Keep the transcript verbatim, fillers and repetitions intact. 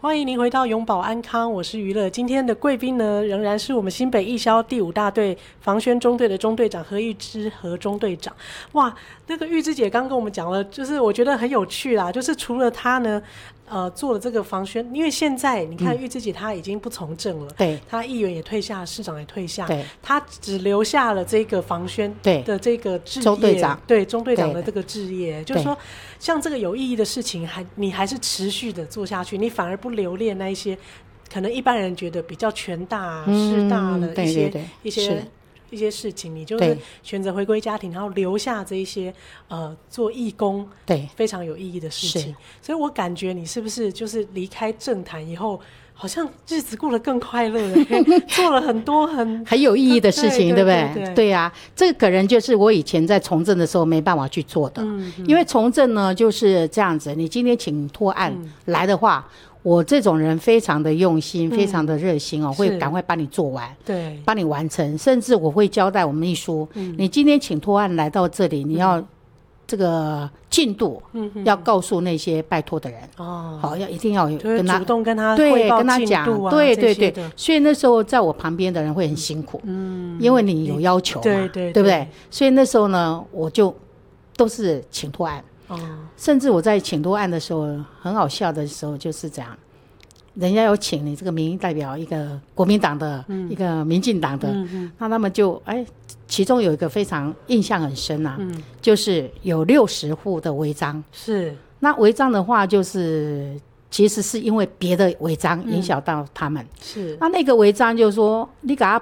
欢迎您回到永保安康，我是娱乐。今天的贵宾呢，仍然是我们新北义消第五大队防宣中队的中队长何玉芝何中队长。哇，那个玉芝姐刚跟我们讲了，就是我觉得很有趣啦，就是除了她呢。呃，做了这个防宣，因为现在你看玉芝姐她已经不从政了，对、嗯，她议员也退下，市长也退下，对，她只留下了这个防宣的这个志业，中队长，对中队长的这个志业，就是说，像这个有意义的事情还，还你还是持续的做下去，你反而不留恋那一些可能一般人觉得比较权大势大的一些、嗯、对对对一些。一些事情，你就是选择回归家庭，然后留下这一些呃做义工，对，非常有意义的事情。所以我感觉你是不是就是离开政坛以后，好像日子过得更快乐了，做了很多很很有意义的事情，对不对？对, 对, 对呀、啊，这个可能就是我以前在从政的时候没办法去做的，嗯嗯、因为从政呢就是这样子，你今天请托案来的话。嗯我这种人非常的用心、嗯、非常的热心哦，会赶快帮你做完，对，帮你完成，甚至我会交代我们秘书、嗯、你今天请托案来到这里，你要这个进度、嗯、要告诉那些拜托的人哦，好，要一定要跟他、 就是、主动跟他对汇报跟他讲， 进度啊， 对对对，所以那时候在我旁边的人会很辛苦，嗯，因为你有要求嘛，对对 对, 对不对？所以那时候呢，我就都是请托案。哦、甚至我在请托案的时候很好笑的时候就是这样，人家有请你这个民意代表一个国民党的、嗯、一个民进党的、嗯嗯、那他们就哎，其中有一个非常印象很深啊、嗯、就是有六十户的违章，是那违章的话就是其实是因为别的违章影响到他们、嗯、是那那个违章就是说你给他